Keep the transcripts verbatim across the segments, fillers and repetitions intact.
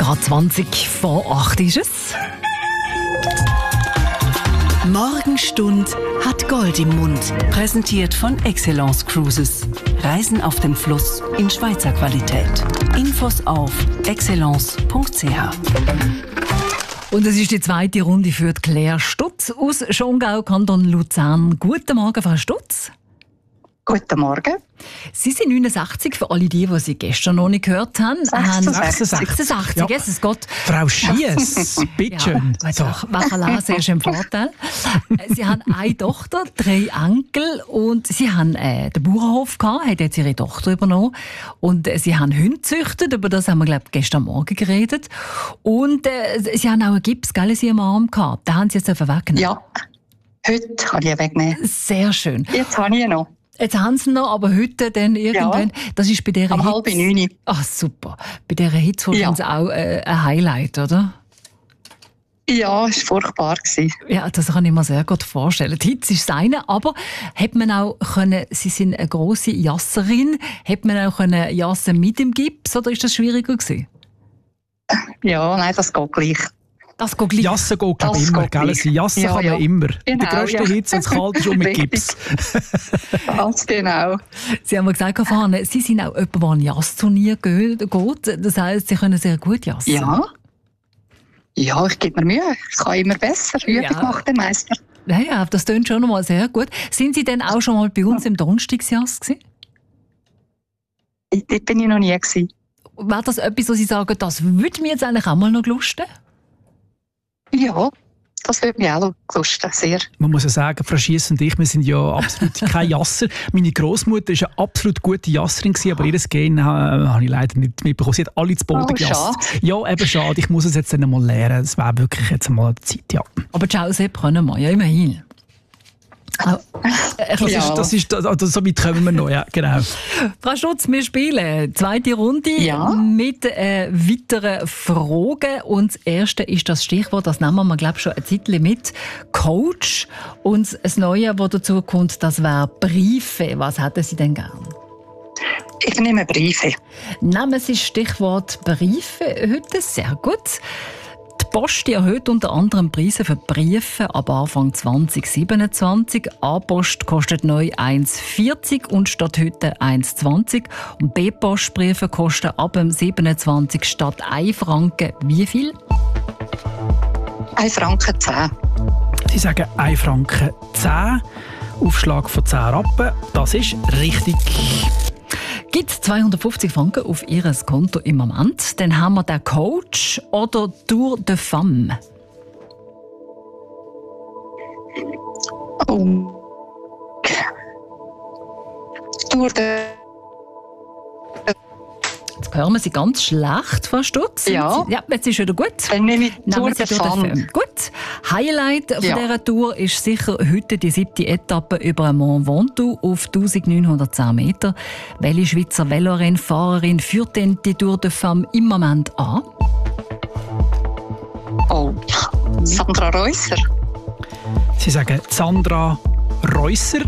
Gerade zwanzig vor acht ist es. Morgenstund hat Gold im Mund. Präsentiert von Excellence Cruises. Reisen auf dem Fluss in Schweizer Qualität. Infos auf excellence punkt c h. Und es ist die zweite Runde für Claire Stutz aus Schongau, Kanton Luzern. Guten Morgen, Frau Stutz. Guten Morgen. Sie sind neunundsechzig, für alle die, die Sie gestern noch nicht gehört haben. sechsundsechzig. sechsundsechzig, Ja. Jesus Gott. Frau Schiess, bitteschön. Ja, doch, Bacala, sehr schön im Vorteil. Sie haben eine Tochter, drei Enkel und Sie haben äh, den Bauernhof gehabt, hat jetzt Ihre Tochter übernommen. Und äh, Sie haben Hunde gezüchtet, über das haben wir, glaube ich, gestern Morgen geredet. Und äh, Sie haben auch einen Gips, gell, in Ihrem Arm gehabt. Den haben Sie jetzt weggenommen. Ja, heute kann ich ihn wegnehmen. Sehr schön. Jetzt habe ich ihn noch. Jetzt haben sie noch, aber heute dann irgendwann, Ja. das ist bei dieser Am Hitze. halb neun. Ach, super. Bei dieser Hitze ja. Ja. haben sie auch äh, ein Highlight, oder? Ja, es war furchtbar. Ja, das kann ich mir sehr gut vorstellen. Die Hitze ist das eine, aber hat man auch können, Sie sind eine grosse Jasserin, hat man auch können jassen mit dem Gips, oder ist das schwieriger gewesen? Ja, nein, das geht gleich. Das geht gleich. Jassen geht, glaube ich, Das immer. geht Gell? gleich. Jassen Ja, kann man ja. immer. In der Genau, grössten ja. Hitze, wenn es kalt ist, und mit Richtig. Gips. Ganz genau. Sie haben mir gesagt, Frau Fahne, Sie sind auch jemand, der an Jassturnier geht. Das heisst, Sie können sehr gut jassen. Ja. Ja, ich gebe mir Mühe. Es kann immer besser. Übung Ja. macht den Meister. Ja, ja, das klingt schon mal sehr gut. Sind Sie denn auch schon mal bei uns im Donnerstagsjass gewesen? Ich- Dort bin ich noch nie gewesen. Wäre das etwas, wo Sie sagen, das würde mir jetzt eigentlich auch mal noch lusten? Ja, das würde mich auch lusten, sehr. Man muss ja sagen, Frau Schiess und ich, wir sind ja absolut keine Jasser. Meine Großmutter war eine absolut gute Jasserin, aber ihr Gen äh, habe ich leider nicht mitbekommen. Sie hat alle zu Boden Oh, gejasst. Ja, eben schade. Ich muss es jetzt dann mal lernen. Es wäre wirklich jetzt mal die Zeit, ja. Aber Ciao Sepp können wir, ja immerhin. Auch- äh, Das Ja. ist, das ist, also so weit kommen wir noch, ja, genau. Frau Stutz, wir spielen zweite Runde Ja. mit äh, weiteren Fragen. Und das erste ist das Stichwort, das nehmen wir, glaube ich, schon ein Zeitchen mit. Coach. Und das Neue, das dazu kommt, das wäre Briefe. Was hätten Sie denn gern? Ich nehme Briefe. Nehmen Sie das Stichwort Briefe heute, sehr gut. Die Post die erhöht unter anderem Preise für Briefe ab Anfang zwanzig siebenundzwanzig. A-Post kostet neu eins vierzig und statt heute eins zwanzig. Und B-Postbriefe kosten ab dem siebenundzwanzig statt ein Franken wie viel? ein Franken zehn. Sie sagen ein Franken zehn, Aufschlag von zehn Rappen. Das ist richtig. Gibt zweihundertfünfzig Franken auf Ihr Konto im Moment? Dann haben wir den Coach oder Tour de Femme. Oh. Durch den Jetzt hören wir Sie ganz schlecht, Frau Stutz. Ja. Ja, jetzt ist wieder gut. Dann nehme ich Nehmen Tour Sie de Tour de Femme. Femme. Gut. Highlight von Ja. dieser Tour ist sicher heute die siebte Etappe über den Mont Ventoux auf neunzehnhundertzehn Meter. Welche Schweizer Velorennfahrerin führt denn die Tour de Femme im Moment an? Oh. Sandra Reusser. Sie sagen Sandra Reusser.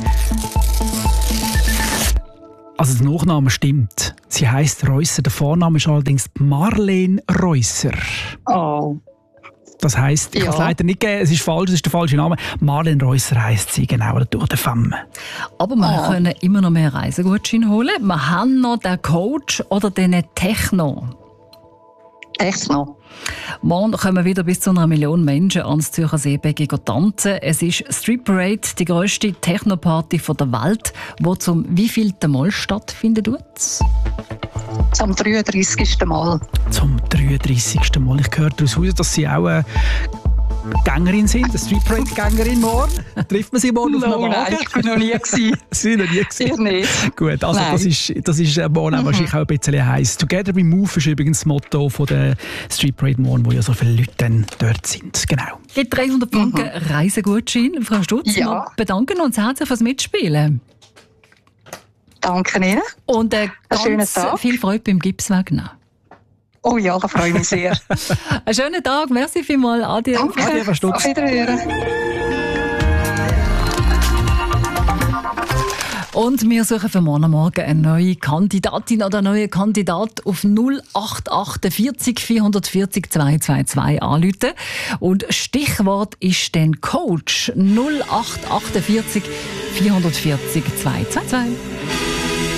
Also der Nachname stimmt. Sie heisst Reusser. Der Vorname ist allerdings Marlene Reusser. Oh. Das heisst, ich Ja. kann es leider nicht geben, es ist falsch, es ist der falsche Name. Marlene Reusser heisst sie, genau, oder Tour de Femme. Aber wir Oh. können immer noch mehr Reisegutscheine holen. Wir haben noch den Coach oder den Techno. Techno. Morgen kommen wieder bis zu einer Million Menschen ans Zürcher Seebecken tanzen. Es ist Street Parade, die grösste Techno-Party der Welt, die zum wievielten Mal stattfinden tut? Zum dreiunddreißigsten Mal. Zum dreiunddreißigsten Mal. Ich höre daraus heraus, dass Sie auch eine Gängerin sind, eine Street Parade-Gängerin morgen. Trifft man Sie morgen auf einem No, nein, Wagen? ich bin noch nie gewesen. Sie sind noch nie gewesen. Ich nicht. Gut, also Nein. das ist, das ist äh, morgen auch wahrscheinlich auch ein bisschen heiß. Together we move ist übrigens das Motto von der Street Parade morgen, wo ja so viele Leute dann dort sind. Genau. Gibt dreihundert Franken Reisegutschein, Frau Stutz. Ja. Wir bedanken uns herzlich fürs Mitspielen. Danke Ihnen. Und äh, schönen ganz Tag. viel Freude beim Gipswegnehmen. Oh ja, da freue ich mich sehr. Einen schönen Tag, merci vielmals. Adi. Danke. Adi, Frau Stutz. Auf Wiederhören. Und wir suchen für morgen Morgen eine neue Kandidatin oder einen neuen Kandidat auf null acht achtundvierzig vierhundertvierzig zweihundertzweiundzwanzig anrufen. Und Stichwort ist dann Coach null acht achtundvierzig vierhundertvierzig zweihundertzweiundzwanzig.